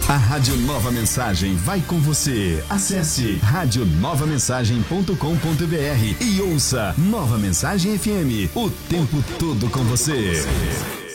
A Rádio Nova Mensagem vai com você. Acesse radionovamensagem.com.br e ouça Nova Mensagem FM, o tempo todo com você.